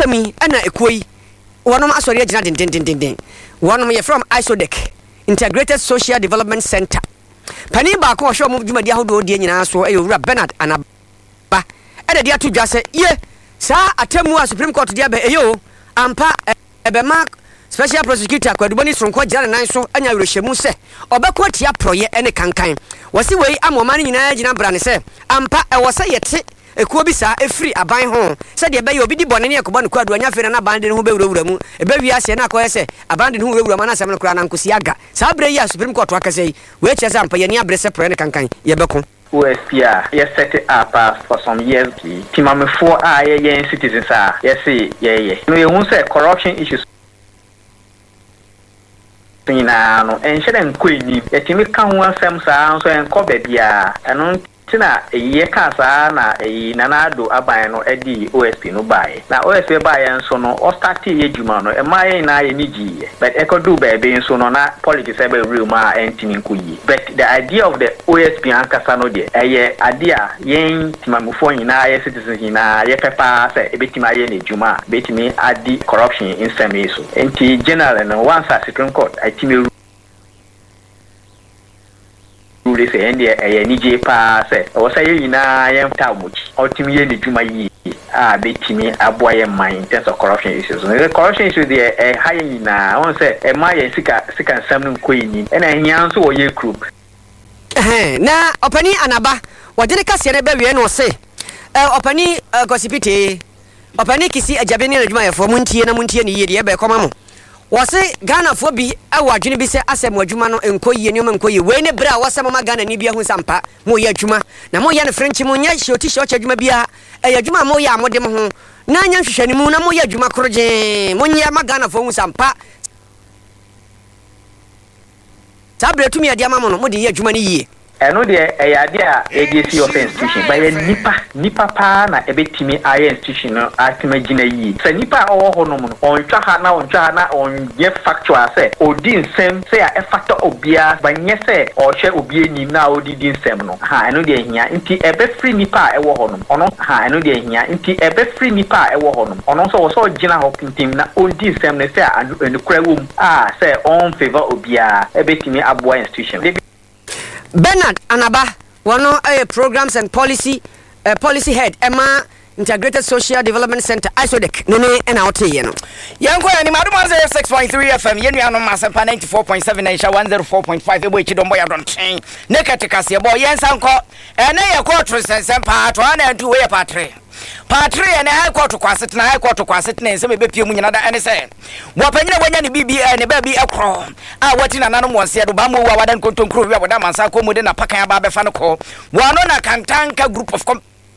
asemi ana ekoi wonom asori agina den wonom ye from ISODEC Integrated Social Development Center pani ba ko hwe mo dwumadi ahodo die nyina so Ewura Bernard Anaba ede dia to dwa se ye sa atemu a Supreme Court dia be eyo ampa ebema special prosecutor Kwaduboni Sonko jare nan so anya werehemu se obekọ tia proye ene kankan wasi wei amoma nyina agina brane se ampa ewose yete ekuo bi sa efiri aban ho se de be ye obi di bone ne ekoba no kwadu anya fere na bande ne ho bewurawura mu ebe wi ase na akoye se abande ne ho bewurawura ma na asem no kura na nkosi aga sa bre ya Supreme Court akase we che se ampa ye ne abre se proye ne kankan ye beko OSPA, yes, set it up for some years. Timam for citizens are, yes, yeah. We won't say corruption issues. And shouldn't queen, yet you can want some sounds and cobebia, and Tina, a year casa, a nanado abino edi OSP no buy. Now OSP buy and so no, or start ye jumano, and my and I need but echo do baby so no not politics ever rumor and tinkuyi. But the idea of the OSP and Casano de a idea yen timamufon in our citizens in our pepper say a bit my juma, bet me at the corruption in some issue. And general and once a Supreme Court, I think they say and a nije pa say o say ina yam tamuch ultimately the juma yi betimi aboye mind in terms of corruption issues. The corruption issue there a high na won say e ma ye sika nsam no koyini e na hia nso wo ye group na opani Anaba wode ne kase ne be we no say opani gosipite opani kisi ajabe ne adwuma yefo muntie na muntie ne yie de be koma mo wose Ghana fo bi awadwene bi se asem adwuma no enkoyie ne enkoyie we ne bra wasem ma Ghana ni bia hu sampa mo ye adwuma na mo ye ne French mo nya shoti shocha adwuma bia adwuma mo ye amode mo ho na nya hwehwani mu na mo ye adwuma kroje mo nya ma Ghana fo hu sampa sabre tumi ade ama mo no mo de ye adwuma ni yie eno de idea agency of institution by nipa pa na ebetimi aye institution no atimagina yi se nipa owo hono mo ontwa ha na onye factual say odi nsem say a factor obia banye say o hwe obia nim na odi nsem no ha eno de hia nti ebe free nipa ewo hono ono ha eno de hia nti ebe free nipa ewo hono ono so gina ho pintim na odi nsem ne say anu kura wom say on favor obia ebetimi aboa institution. Bernard Anaba, one of programs and policy head, Emma Integrated Social Development Center, ISODEC, Nene and out here. Yanko and Madam 6.3 FM, Yeniano Masampa 94.7 and 104.5, which you don't boy, I don't change. Nekatikasi, boy, yes, uncle, and a quarters and some part one and two way patre. Patre and I got to Quasit and I got to Quasit and some baby another and say, Wapanya when any BB and a baby a crow. I what in an animal said Bambo, I don't go to crew with a Mansako within a Paka Baba Fanaco. One on a Kantanka group of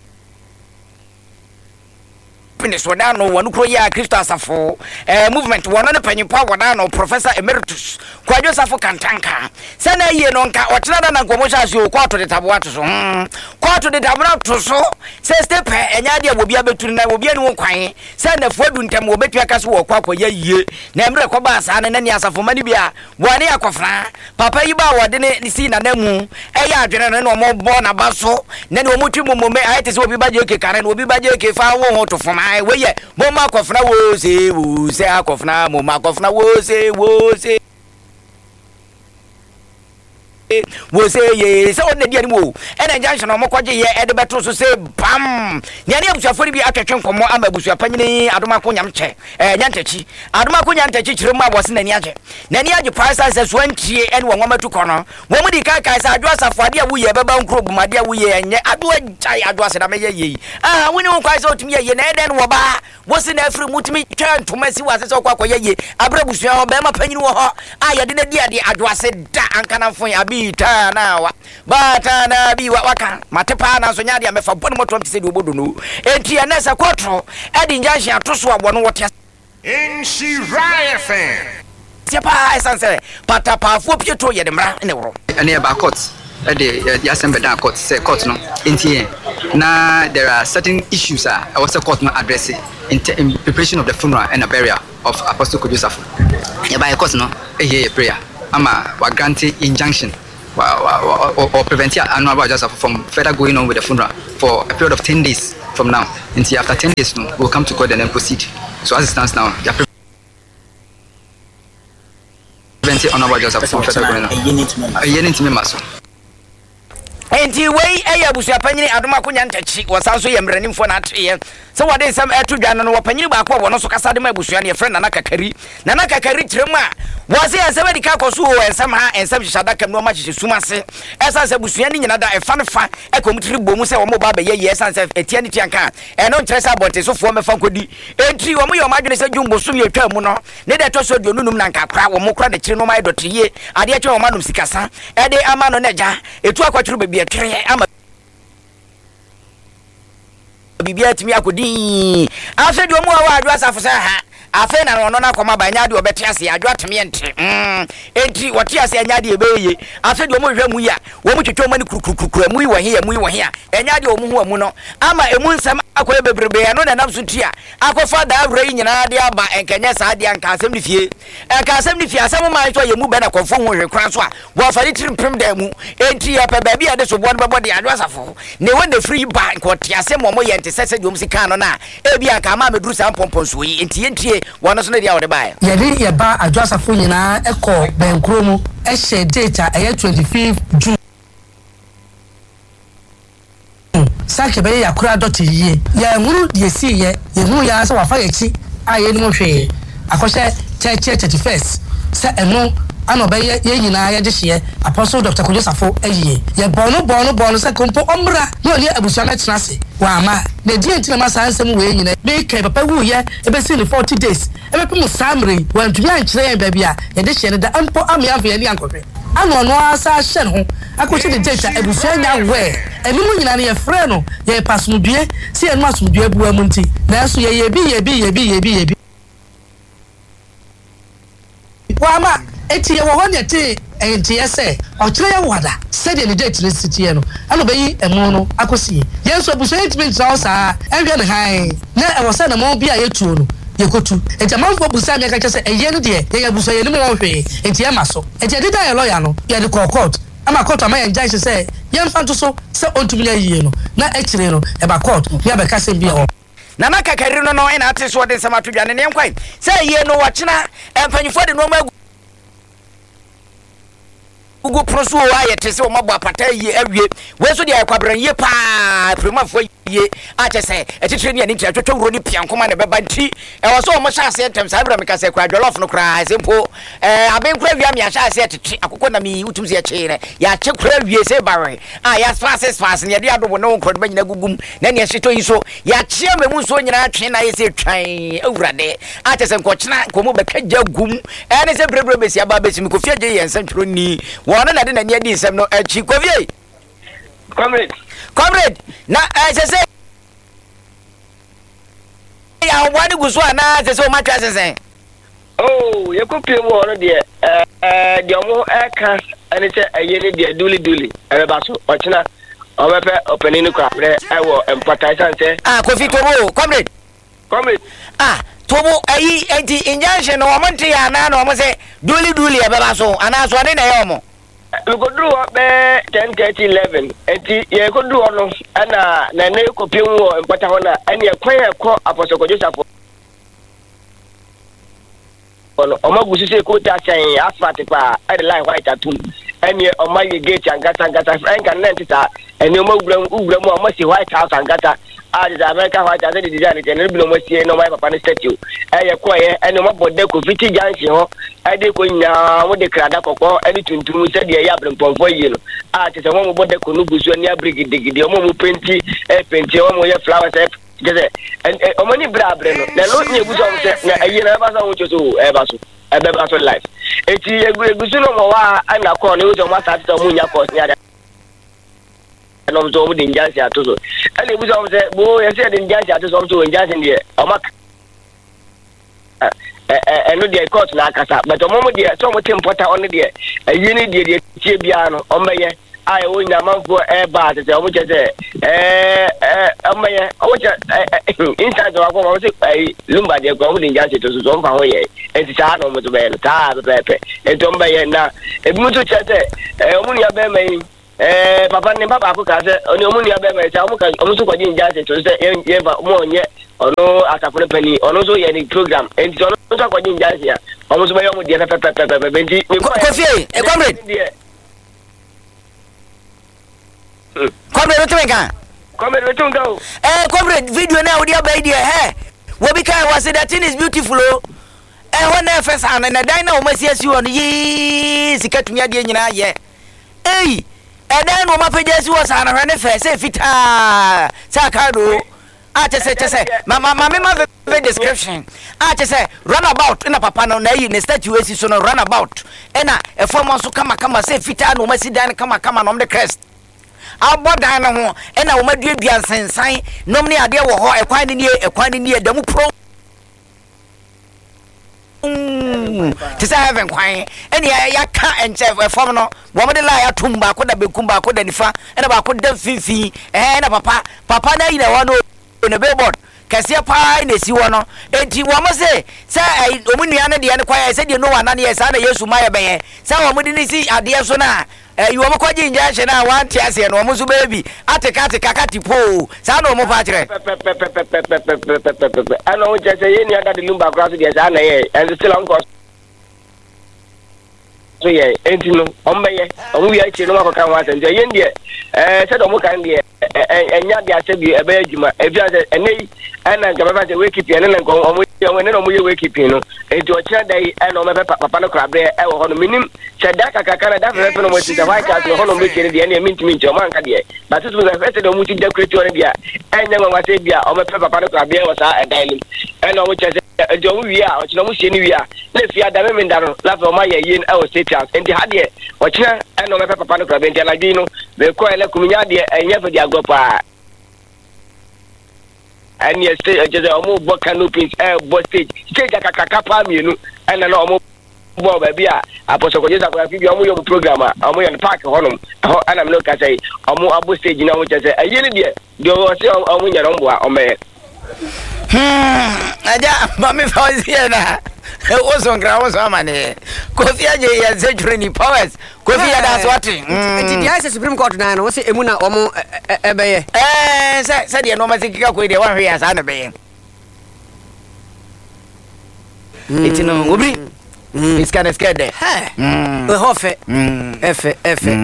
finish what I know one Koya Christopher movement one on a penny power down Professor Emeritus Quadrosafo Kantanka. Sana ye nonka or Tana Gomosha you quarter the tabuato. Quarter the tabuato so says the pair and idea will be able to know will be no crying. Send the food time will bet your cast walk up ye. Nemre Cobas and any answer for Manibia. One year cofra. Papa Yuba didn't see Nanu. Aya general no more born a basso. Then we mutu mume itis will be by your Karen will be by your Kefar to for my way. Moma Kofna was a Kofna, Moma Kofna was a will say yes, on the dear move, and a junction of Mokaji at the battle to say, Bam! Yaniam shall fully be at a chunk of more Amabus, Penny, Adumakunyamche, Yantachi, Adumakunyantachi, Roma was in the Yaja. Nania price as 20 and 1 woman to corner. Woman, the Kakas, I dress a Fadia, we have a bound group, my dear, we and I do a dress at a mayor ye. Ah, we know quite so to me, and Waba was in every mutimi turn to Messi was a so quite ye. Abrabusha, Bama Penny, I didn't hear the address, and can for you. Now, but be what can Matapana Sonadia me for one more to say Budu, and Tianessa Quattro, adding Jasha to swap one water. In she riot fan. Japa, I say, Patapa, whoop you to Yadamra in the world. And nearby courts, the assembly court, say court no, in here. Now, there are certain issues I was a court no address in preparation of the funeral and a burial of Apostle Kudusafo. Nearby court no, a prayer. Ama, we granted injunction. Or prevent annual just from further going on with the funeral for a period of 10 days from now. Until after 10 days, we'll come to court and then proceed. So as it stands now, they are preventing honorable justice from federal government. A unit member. Enti wei eya busua panyini adoma konya ntachi wasanso ye mranimfo na atye se wade nsam atudwan no wapanyini ba kwa wono so kasa de ma busua ne friend na kakari tiremu a wase ensam di ka koso o ensam ha ensam hihada kam no ma hihye sumase esa se busua ni nyina da efa ne fa ekomtiri bomu se wo mo ba be ye esa se etia ni tianka eno ntresa bonte so fo mefa kodi enti wo mo ye omadwene se jumbo sum ye twa mu no ne de to so de onunum na nkakra wo mo kra de kire no ma dotiye ade twa wo manum sikasa ede ama no neja etu akwaturu bebi etwere ama bibia timi akodi afa de omo wa adwa asafo se ha afa na no na koma ba nya de obete ase adwa teme ente enti wote ase nya de ebeye afa de omo hwa mu ya wo mu twetwe mani kurukuru mu yi wo he enya de omo hu amu no ama emu nsam akoye bebrebe ya no na nam so tia akofa da awrai nyina de aba enkenya sa de anka asem ni fie asem ma to ye mu be na kofo hu hwekran so a wo afari trimpem da mu enti ya pe ba bia de so bo no bebo de adwa asafo ne won free ba nko te asem mo ye ente sese de omo sika no na e bia ka ma meduru sa pompon so yi enti wono so na dia wo de ba ye de ye ba adwa asafo nyina ekọ benkro mu e share data e 25 June sake be yakura dot ye ya nguru ye si ye hu ya so wafa ye chi aye ni mo hwe akose cheche 31st se eno ano be ye nyina ye de hye apostle Dr. Kojosafo aye ye bono se kompo omra no ni abusia na tenase wa ma na die ntina ma san sem we nyina be kai papa wu ye e be si 40 days e be pum samre wan tu ya nkire ye ba bia ye de hye ne da ampo amia fa ye ni ankofre ano no asa hye no akoche de data abusia nya we eni mu nyina ne ye frɛ no ye pasumdue si enu asumdue bu amu nti na so ye bi wa ma eti ye wo ho ne ti enti ese o kire ye wada se de ne date ne sitie no ano be yi emu no akosi ye so abusia intimate na osa enhwe ne han na e wo se na mo bia ye tuo no yekotu ejamanfo busa me ka kese eye no de ye busa ye ni mo hwe enti e maso eje dida ye lawyer no ye de court ama court ama ye judge se ye mfanto so se ontumi na yiye no na ekire no e ba court ye ba ka se bia o na na kakari no no ina ate so de nsama tudwane ne nkwan se ye no wachina empanyifo de no ma ugu proso wa ye tese o mabo apata ye awie we so de akwabran ye pa primafo ye ache se etitire ni ani twetwe wuro ni piankoma ne beba nti e wo so o mo sha ase entem sa bra me ka se kwa jollof no kra sempo aben kura wi am ya sha ase etiti akoko na mi utum se ya chire ya che kura wi se bare ya fast ne de adobo no nkro ba nyina gugum na ne hyeto yi so ya che memu so nyina atwe na ye se twan awurade ache se nkochena komo bekagya gum ne se brebre besi aba besi mi kofia je ye nsantro ni wona na de na ne di nsem no achi kofie comrade na sese ya wani gusu ana sese o matwa sese oh ye ko pie mo no de omo eka ani se ayene de duli e ba so ochina o bepe openi ni kwa pre e wo empathize say Kofi Tobo comrade Tobo ayi enti injunction no mo nte ya na no mo se duli e ba so ana so ne na ye omo we go do be 10:30-11 enti ye go do no ana na ne ko pie mo empathize ho na ani e kwan e ko Apostle Kojosafo omagusi se ko ta chen asphalt pa e line white atum eni omaye gate angata frank and nentita eni omagura mu omasi white house angata the American white house the design eni bi no mosie no my papa ne statue ye ko ye eni omabode ko fiti junction ho de ko nya wo de krada kokko eni tuntum se de ya brempomfo yi no te se mo bode ko no gusu eni abrigidegide o mo penti penti o mo ye flowers jese omani brabre no na no nye gusu o se na ayi na ba sa wo choso e ba so e be ba so life eti egusu no mo wa ana ko ne wo so ma sa ta mu nya ko nya no so mo de njansi atoso ana egusu o se bo ye se de njansi atoso mo to njansi de o ma no de court na akasa but o mo de so mo tempota on de ayi ni de tie bia no o meye ai wo nya manfo ba te o mo che se amaye o che inside wa ko mo se ai lumba de ko mo de njansi to so mfa ho ye enti cha no mo to be no ta be pe enti o mbaye na e bi mo to che se o mo nya be mai papa ne baba ko ka se oni omu ni abeba se omu so kwaji injase to se ye ba mo onye ono asafo pani ono so ye ni program enti ono so kwaji injase ya omu so ba yo mu die pepe benti Kofi comrade comrade wetumenga comrade video na odi abai die we be kai was that thing is beautiful ho na first and na dan na o masiasi won yi sikatumi ade nyina ye dan no mapagasi was ana hwane fe se fita sa kado chese mama me description chese runabout na papa no na yi ne statue esi so no runabout na e form so kama se fita no masi dan kama no the crest abodan no ho na wo maduadua nsensan nom ne ade wo ho ekwan ni damu pro tisa heaven kwan ene ya ka enche form no wo me de la ya tumba ko da bekumba ko da nifa ena ba ko da fifi na papa na yi na wo no ne billboard kase pa na si wo no enti wo mo se omunua ne de ne kwa se de no wana ne sa na Yesu ma ye beye sa wo mo de ni si ade so na you want to go inja na wan ti ase no mo so baby ateka kakati po sa no mo pa kire ano je se ye ni ada de lumba cross de sa na ye and still on course so ye enti no ombe omu ya chi no ma kan wa nje ye ndie se do mo kan de enya de ase bi ebe adwuma ebi ase enei ana ga baba se we keep ye ne nko omu ne no mo ye we keep no enti o kira dai ana o me papa no krabre e wo ho no minim se da kaka na da fe no mo ti da white house no ho no me kire de ne minti o man ka de but so the first de mo ti da create one dia enya nwa se bia o me papa no krabre wo sa dai lim ana o che de o wi a o kira mo sie ni wi a na fi ada me ndaro la fe o ma ye yin e o state house enti ha de o kira ana o me papa no krabre enti ala gi no be ko ele kuminya de enya fe de agopa and yes just omo bo canopies bo stage kaka pa mienu ana na omo bo ba bia apostle ko Jesus ko fi omo yo program omo yo park honum ho ana me no ka say omo abo stage na omo chese ayini de o se omo nya rombo a omo aja mami fawzi na oso ngra oso amane Kofi aje ya zejureni powers Kofi ya das wati the ICC Supreme Court na no se emu na omo ebeye se de no masikika ko de wan hwe ya sa na beye etino obri is kind of scared there we hofe efe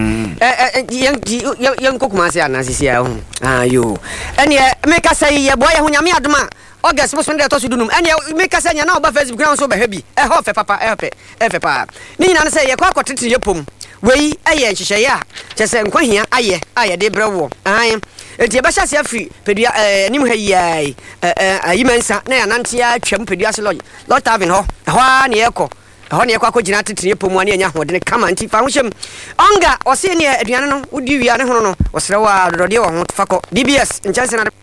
yan kokuma se anasisi ya hu ayo ene me ka say ye boy hu nyame adoma August mo sunday to so dunum ene me ka say nya na oba Facebook ground so be habi hofe papa efe pa ni nyina say ye kwa kwotete ye pom wei aye nhihye ya chese nkwahia aye de brewo enti be hya se afri pedua nim ha yi ayimansa na ya nante ya twam pedua se lodge tavern ho na ye ko ho ne kwa gina tetene pomu ane anya hode ne kama nti fa hohyem onga ose ne aduane no udi wi ane hono no osre wa dodode wo ho fakọ DBS nchanse na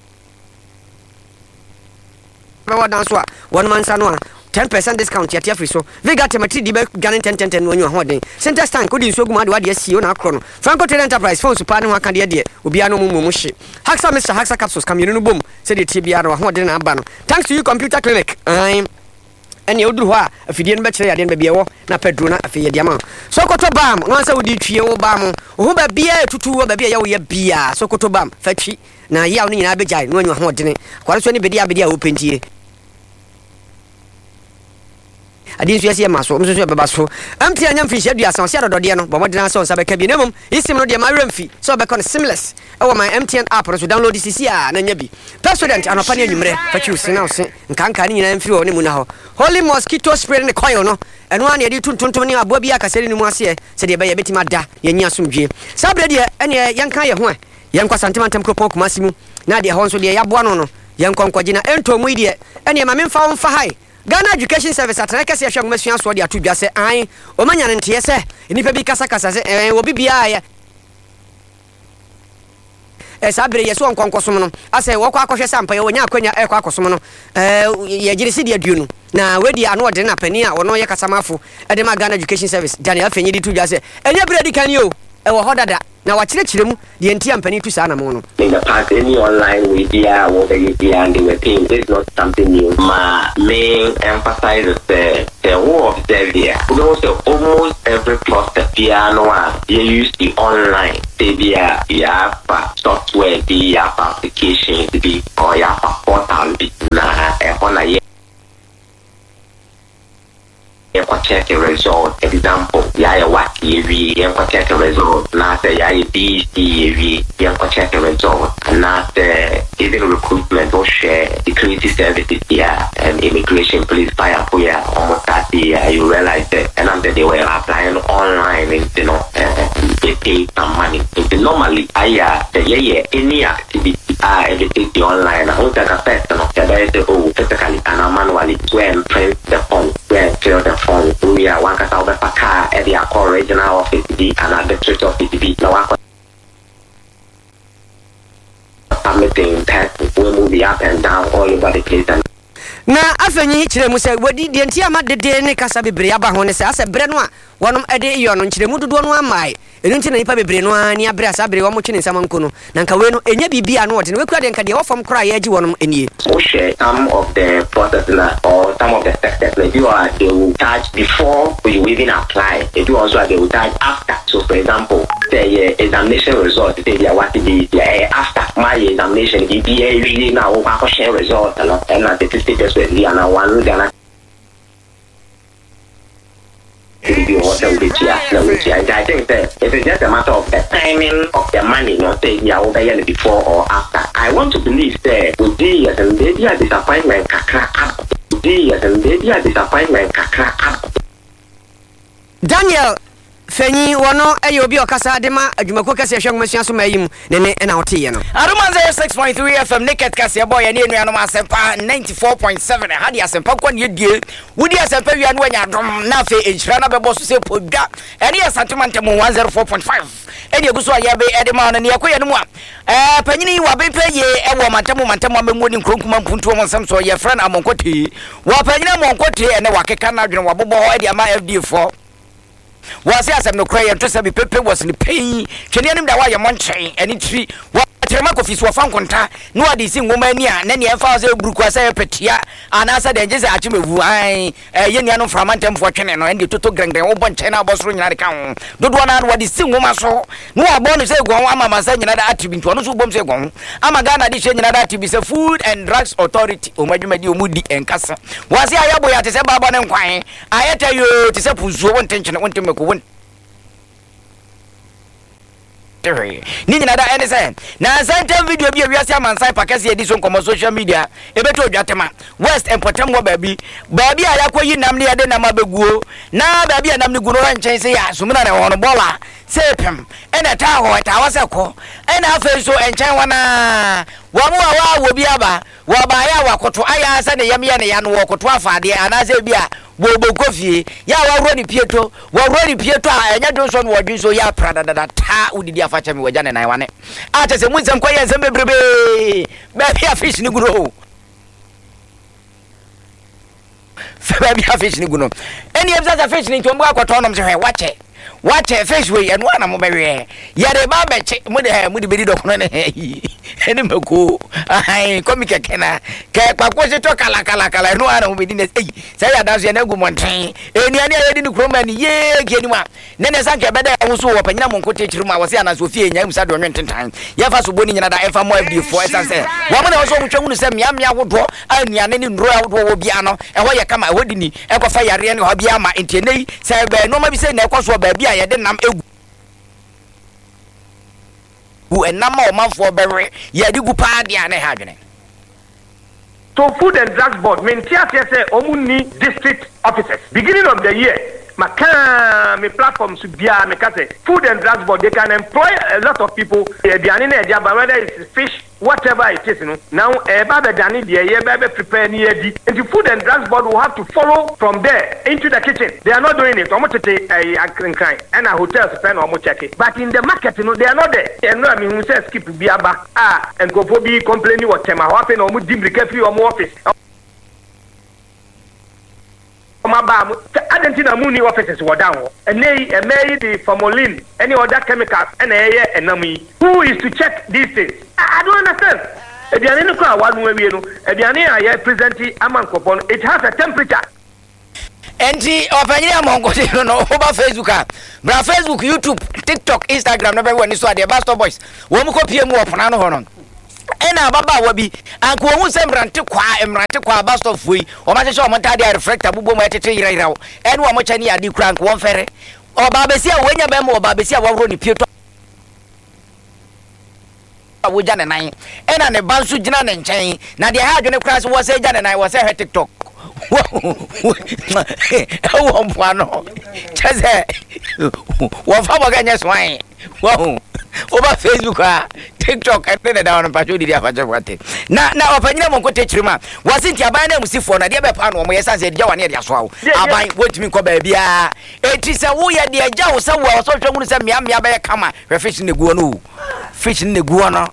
wa danso a one man sa no a 10% discount yet free so vega temati dibe ganin 10 no anyu hode center stand ko di nso guma de wade asio na akro no Franco Trade Enterprise phone super ne ho aka de obia no mu hye Haxa Mr Haxa capsules kamyenu no bom se de tibia no hode na aba no thanks to you computer clinic ene oduru ho a afidie no be kire yade no be wo na pedro na afi yade ama Sokoto bam no ansa wodi twie wo bam ho ba bia tutu wo ba bia ya wo ya bia Sokoto bam fatwi na ya wo nyina abegya no anyu hode ne kware so ne bedia wo pentie adi nso yesi maso mso so beba so amti anya mfi hye duasa so adodode no bomodena so nsa beka bi nemum isim no de ma remfi so beka no seamless e wo my MTN app so download CC a na nya bi president anopa ne anwumre fachi usina ose nkanka ni nyina mfi wo ne mu na ho holy mosquito spray ne coil no eno an ye di tuntuntum ne aboa bi akaseri ni mu ase se de be ye betima da ye nya asomdwe sabre de ene yanka ye ho yankwa santimantem kropon kumasimu na de ho nso de yaboa no yankonkwaji na ento mu ide ene ma memfa wo mfa hai Ghana Education Service atanaka se ahwa ngomasuan so de atodwa se an o manya ne nte se nipa bi kasa se obi bia ya sabre yeso nkonkosom no ase wo kwa akohwe sampa ye wonya akwanya kwa akosom no ye girisi de aduonu na wedi ano de na pani a wono ye kasamafo de ma Ghana Education Service Daniel Afenyi di tudwa se enya bredi kan yo wo hodada na wachire mu de ntia mpani tu sa na mo no in the past any online media what they and they were paying. This is not something new. My main emphasis is the whole of Zambia. We know say almost every cluster piano they use the online. They be software, the application, the or portal, na check the result. Example, what we check the result. Now say BC, check the result. Now even recruitment or share security services here and immigration police fire for you almost that year. You realize that and after they were applying online, they pay some money. Normally, any activity everything online. I want to take a person physically and manually go and print the form, go and fill the form. We are one case over car at the original office and at the church office be now submitting tests will move up and down all over the place. Na afenyi kiremu se wadi de ntia ma de ne kasa bebre aba ho ne se ase bre no a wonom ede iyo no kiremu dodo no amai enu nti na nipa bebre no ani abre asa bre wo mo twene nsama nko no na nka we no enya bibia no wote ne wekura de nka de wofom kra ya agi wonom enie we share some of the process or some of the steps that you are they will charge before you even apply. They do also they will charge after. So for example, the examination result they are what be after my examination it be usually now I share result and at the status with the and one Ghana I think that it is just a matter of the timing of the money, not saying you are before or after. I want to believe that with the and baby disappointment Daniel Fenyi wono obi okasa de ma adwumako kase hwe ngomasuan so mayim ne na wote ye no Aroma 6.3 FM naked kase boy ne enuanom asempa 94.7 hadi asempa kwa ne die wudi asempa wi anu anya dom na fe enhira na bebo so se podwa ene asantemantam 104.5 ene eguso ayabe edema no ne yakoye no mu a panyini wa bepeje ewo mantam amemodi nkronkuma mpuntu mo nsam so ye friend amonkote wa panyina amonkote ene wakeka na adwene wabobo ede ama FD4 was asem no cry to sabi pepe was ni pain twene anim da wa ye monchen ani tri wa trema ko fiso fa nkonta no ade si ngoma ani a na ne fa so buruku asa petia anasa de ngese achimevu ai ye nia no framantem fo twene no ende toto grengren wo bonchen na bosoro nyina de kan dodo na no ade si ngoma so no abo no se gon ama masa nyina da atibinto no so bom se gon ama Ghana de she nyina da atibi se Food and Drugs Authority o madwumadi o mudi enkasa wase ayabo ya te se baba ne nkwan ayeta yo te se puzuo wontenchen wontem ko won Nina da NSN na santa video bi awiase amansai pakase edi so nkomo social media ebeto odwatema West Empotem wo baby a yakoyi nam ne yade nam abeguo na baby a nam ne guro nchen se ya sumina ne hono bola sepem ena ta ho ta waseko ena afa so enchen wana wa bi aba wa ba ya wakoto aya asa ne yam ya ne ya no wakoto afade anase bi a bobo kofie ya wa ni pieto a enya don so no wodwin so ya prada da ta udidi afacha mi wajane na wane ate se munzem kwa yense bebrebe baby a fish ni guro baby a fish ni guno eni ebza fish ni tombo akoto nom se hwe wache fish we enu ana mo bewe yare ba beche mudi bedi dokuno ne eni mako ai komi kekena ke kwakwo se to kala enu ana mo bedi ne sai ya danso ya na gu monten eni ani ayedi ni kroma ni ye geni ma nene sanke beda ya wuso wo panyina monkote chiruma wose ana so fie nya musa do nwententan ya fa so boni nyina da efa mo FD4 esanse wo mo na wo so ntwanu se mia wodo anuane ni nro wodo wo bia no eho ye kama eho dini ekofa yare ne ho bia ma entenei sai be no ma bi se na ekoso ba bia ye de nam egu enam o manfo bewe ye de gu pa dia na ha dwene so Food and Drugs Board mentia say omuni district officers beginning of the year me platform should be me kase Food and Drugs Board they can employ a lot of people whether it's fish whatever it is now baba dani dey here baba prepare ni edi and the Food and Drugs Board will have to follow from there into the kitchen. They are not doing it omotete cry and hotels pen or check it but in the market they are not there and no I mean who says skip be aba and go for be complaining what tema happen or mu dimrike free or office Argentina muni offices were down and they made the formalin any other chemicals and enemy who is to check these things. I don't understand. It has a temperature. enti opanyire amonko no oba Facebook bra Facebook YouTube TikTok Instagram no be woni so ade Bastard Boys wo mu kopie mu opona no ho no ena baba wa bi anko wo se mrante kwa Bastard foi o ma cheche o monta de reflector bubo ma tete yirawo ene wo mo chani ade kura anko won fere oba besi a wenya be mo oba besi a wawro ni pieto awoja ne nan ena ne bansu gina ne nchen na de ha adwene kura so wo se gina ne nan wo se he TikTok wo mpano chese wo fa baganya swai wo over Facebook TikTok ene da on pacho di afaje wate na opanyina monko techirima wasinti aban na musifo na de be pa no mo yesanse de wane de aso awo aban wotimi ko ba bia enti se wo ye de agya wo se wo so twemu se mia be kama fish ne guo no fish ne guo no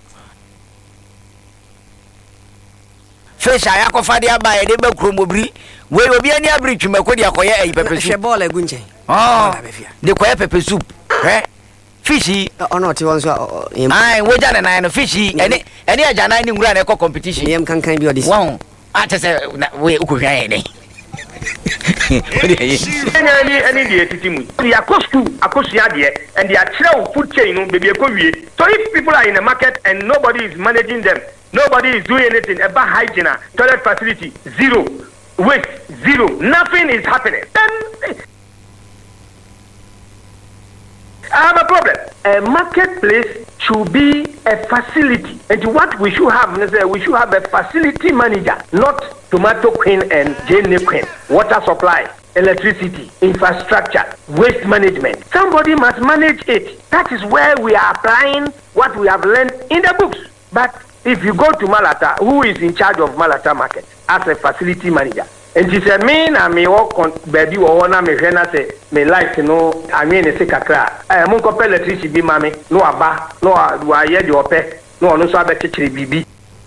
fish ayakofa de aban de be kromobri we obi ani abri twumako de akoye ayi pepe soup ball egunje de koye pepe soup fishy ono ti won so ai wo jana na no fishy ene aja na ni ngura na ko competition yem kankan bi odisi wow atese we ukofia ene any the titimu they are cost to akosia there and they are through food chain no baby ekowie so if people are in the market and nobody is managing them, nobody is doing anything about hygiene, toilet facility zero, waste zero, nothing is happening, then I have a problem. A marketplace should be a facility, and what we should have is we should have a facility manager, not Tomato Queen and Jane Queen. Water supply, electricity, infrastructure, waste management. Somebody must manage it. That is where we are applying what we have learned in the books. But if you go to Malata, who is in charge of Malata market as a facility manager? And she said, me na me walk on baby or na me hena say me like no I mean say kakra. I am ko electricity bi mame no aba no wa ye de ope no no so abetechiri bibi.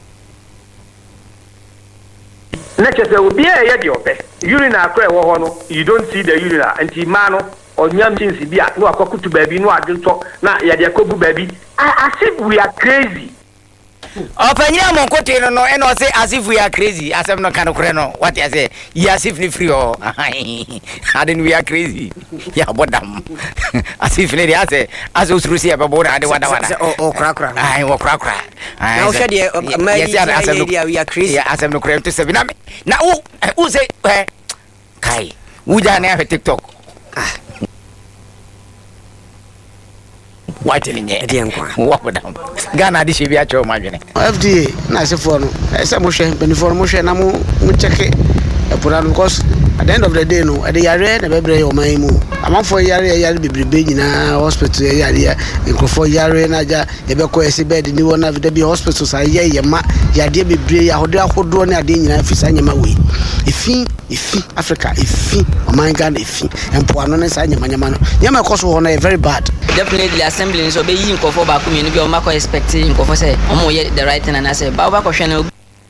Next say obi ye de ope. Urine akra wo ho no you don't see the urine anti ma no onyam chinsi bia no akokutu baby no adento na ye de akobu baby. As if we are crazy. Opanyina monkote no eno say as if we are crazy asem no kan kure no what I say yes if ni free oh adin we are crazy ya bodam as if ni say as usrusi e babo na de wada o kra ai wo kra na o shede we are crazy ya asem no kure to se na u say kai uja na ya TikTok what in the what would Ghana this be at your margin FDA na se for no ese mo hwe benifo mo hwe na mo check e because at the end of the day no e yare na bebre yo man mu amanfo yare bebrebe nyina hospital yare ekrofo yare na ja e be ko ese bed ni wona vida bi hospital sa ye ma yade bebre ya hodo akodo na ade nyina afisa nyama we ifi Africa ifi oman Ghana ifi empo ano ne sa nyama no nyama koso ho na very bad. Definitely assembly so be yin kofo ba ku mi no bi o ma ko expecting kofo say omo ye the right thing and I say ba ko hwe na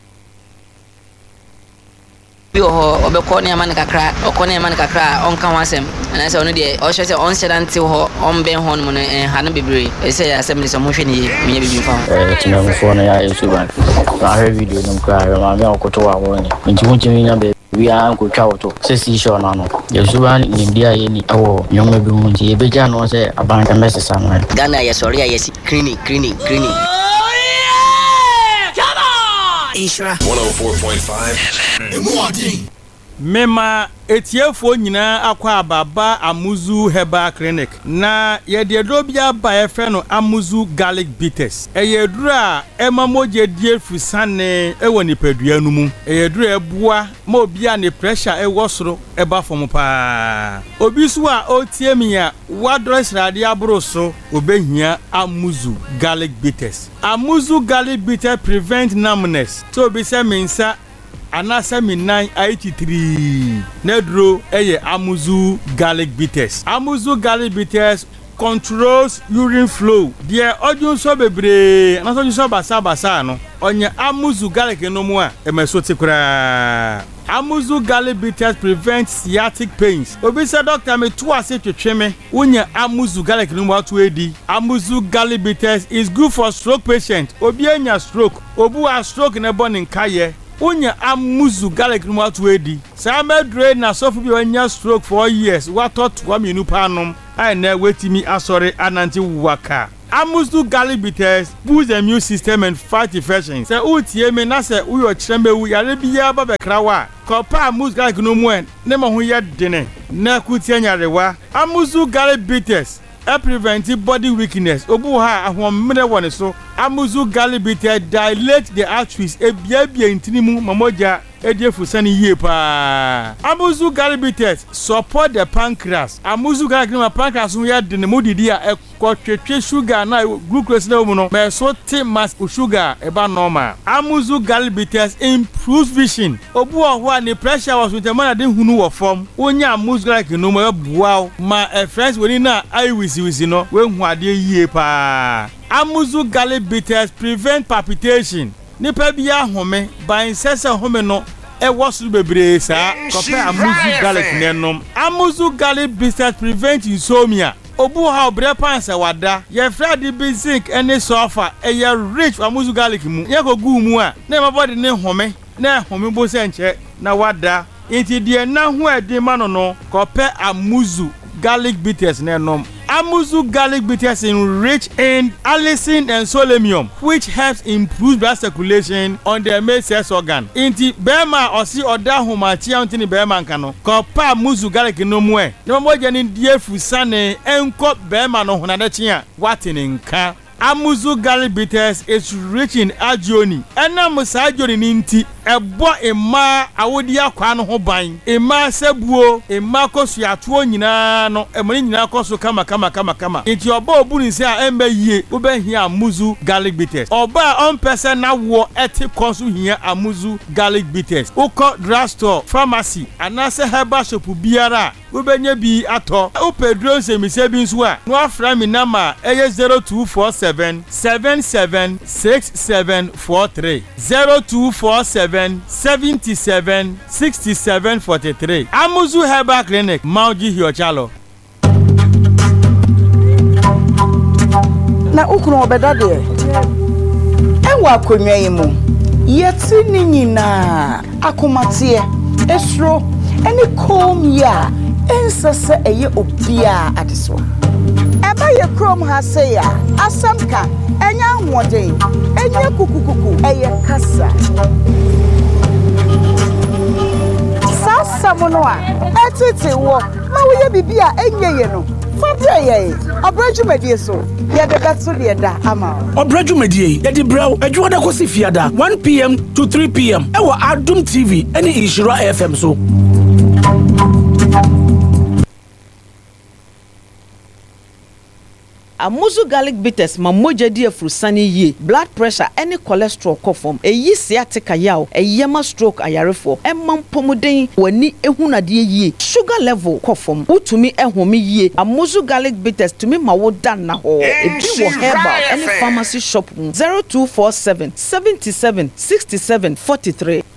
bi o obekọ na man kakra okọ na man kakra on kan wasem and I say ono de o hwe say on sedante ho on ben ho no ha no bebre e say assembly so mo hwe ni me bibi fa tina mo fo na ya YouTube ba ha video no kra ma me okoto wa woni nti mo chimi nya be we are go twa to say si show no yesuba ni ndia ye ni awo nyoma bi mu nti e beja no say abanka message anu Ghana ye sorry ye cleaning Isra 104.5 Mema etiefo nyina akwa ababa Amuzu Herbal Clinic na ye de drobia ba e fe no Amuzu Garlic Bitters eye dura emamoje die fusane e woni padua nu mu eye dura ebua ma obia ne pressure e wosoro e ba fom pa obi so a otie mia wadress rade abroso obehia Amuzu Garlic Bitters. Amuzu Garlic Bitters prevent numbness so obi se mensa anasa minan 83 nedro eye Amuzu Garlic Bitters. Amuzu Garlic Bitters controls urine flow. Dia odun so bebre na so so basa no onye Amuzu Garlic no mu a emesoti kura. Amuzu Garlic Bitters prevent sciatic pains. Obi say doctor me to ase twetweme unya Amuzu Garlic no mu atu edi. Amuzu Garlic Bitters is good for stroke patient. Obi anya stroke, obu a stroke na born in kaye unya amuzu garlic no atu edi sa medre na sofu bi wanya stroke for years what thought wa minu panom ai na wetimi asore ananti waka amuzu garlic bitters boost the immune system and fight infections say utie me na say uyo chremewu yare biya ba bekrawa kopa amuzu garlic no mu en ne ma ho ye dene na kutie nyarewa amuzu garlic bitters prevent body weakness obu ha ahomre woni so amuzu garlic bitter dilate the arteries ebiabia intinimu mamoja ediefu sani yie pa amuzu garlic bitters support the pancreas amuzu garlic no pancreas no ya de ne modidi a ekotwetwe sugar na glucose na mu no me so te mass sugar eba normal amuzu garlic bitters improves vision obu ho a ne pressure was with the man de hunu wo form onya amuzu garlic no mo buaw ma friends woni na ai wisi no we hu ade yie pa amuzu garlic bitters prevent palpitation nipa bia home ban sese home no e wosu bebre sa kope amuzu garlic nenom amuzu garlic bitters prevent insomnia obu ha obre pansa wada ye fradi basic any sulfur e ye rich amuzu garlic mu ye ko gu mu a na mabody ne home na home bo se nche na wada inti die na hu edi mano no kope amuzu garlic bitters nenom amuzu garlic bitters rich in allicin and selenium which helps improve blood circulation on the male sex organ inti bema osi oda homachi antini bema nka no kopa amuzu garlic no mu e ne moja ni die fusane enko bema no honadachi a watini nka amuzu garlic bitters is rich in agioni ena musa agioni ninti ebo ema awodi akwa no ho ban ema sebuo ema kosu ato nyina no emani nyina kosu kama enti oba obuni se a embe yie obehia amuzu garlic bitters oba on person na wo eti kosu hia amuzu garlic bitters uko drugstore pharmacy anase herbal shop biara obenya bi ato opedro semise bi nso a no afra mi nama eye 0247 776743 0247 77 67 43 Amuzu Herbal Clinic Mauji Hiochalo na ukunu obeda de enwa akonwa yimu yeti ni nyina akomatie esro eni kom ya ensese eye obia adeso eba ye krom ha se ya asamka enya ahoden enya kukukuku eye kasa sasa mono a etete wo ma wo ye bibia enyeye no fabre ye obrajumedie so ye de betso de da ama obrajumedie ye de braw adwoda kosi fiada 1 p.m. to 3 p.m. ewa Adum TV eni Inshira FM so Amuzu garlic bitters ma moja di afrusani ye blood pressure any cholesterol kofom eyi sciatica yaw eyema stroke ayarefo emam pomuden wani ehunade ye sugar level kofom utumi ehome ye Amuzu garlic bitters tumi ma woda na ho ebi wo herbal any pharmacy shop 0247 77 67 43